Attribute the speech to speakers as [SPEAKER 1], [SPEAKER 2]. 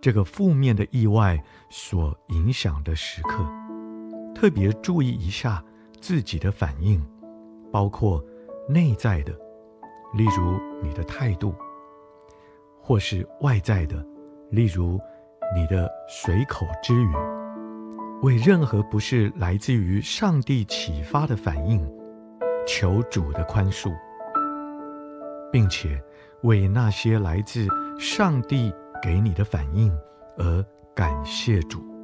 [SPEAKER 1] 这个负面的意外所影响的时刻，特别注意一下自己的反应，包括内在的，例如你的态度，或是外在的，例如你的随口之语。为任何不是来自于上帝启发的反应，求主的宽恕，并且为那些来自上帝给你的反应而感谢主。